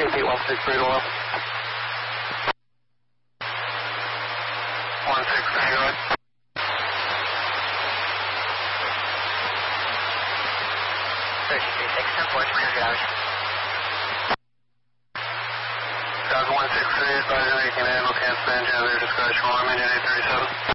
816 to 163, go ahead. 163, advising we can handle cancel engine, other discretion, alarm engine 837.